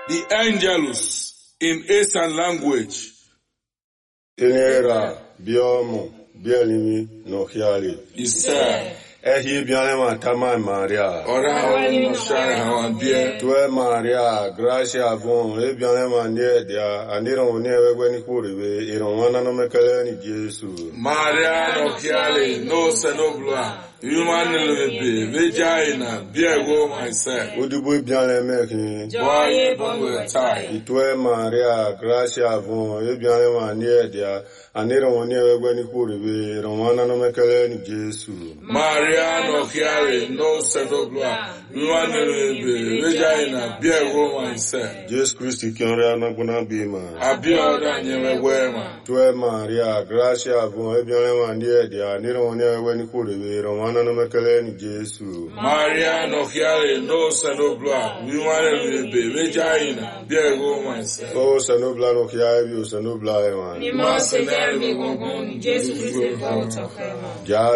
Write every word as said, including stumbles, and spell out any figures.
the angelus in Eastern language. Enera, biomo, bielimi, no hiali. Isa. Ehi bianema tama Maria. Ora wali no share hawan bie. Tue Maria, gracia bon, e bianema nie dia, aniro ne wewe ni kuribe, iron wana no mekele ni Jesu. Maria no hiali, no senobla. Human lebe, vagina, biego myself. Udubu bianema ki. Boye bonwe tai. Itue Maria, gracia bon, e bianema nie dia, aniro ne wewe ni kuribe, iron wana no mekele ni Jesu. Maria no hiali, no senobla. Human lebe, vagina, biego myself. Jesus Christ kinra na kuna bima. Abioda nyewe wema. Tue Maria, gracia bon, e bianema nie dia, aniro ne wewe ni kuribe, iron wana no mekele ni Jesu. Maria no hiale no senobla, we want to be vagina, biego myself. Oh, senobla no hiale, senobla eman. Ni mo se derbi gongon, Jesus Christ volta kema. Ja